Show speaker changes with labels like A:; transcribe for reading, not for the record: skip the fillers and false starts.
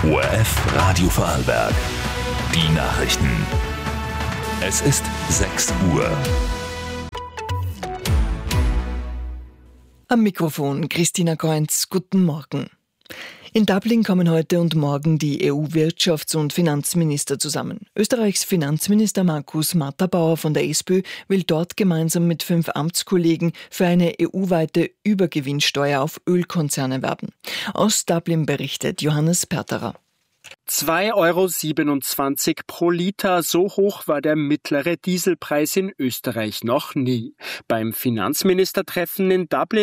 A: ORF Radio Vorarlberg. Die Nachrichten. Es ist 6 Uhr.
B: Am Mikrofon Christina Kreunz. Guten Morgen. In Dublin kommen heute und morgen die EU-Wirtschafts- und Finanzminister zusammen. Österreichs Finanzminister Markus Matterbauer von der SPÖ will dort gemeinsam mit 5 Amtskollegen für eine EU-weite Übergewinnsteuer auf Ölkonzerne werben. Aus Dublin berichtet Johannes Perterer.
C: 2,27 € pro Liter, so hoch war der mittlere Dieselpreis in Österreich noch nie. Beim Finanzministertreffen in Dublin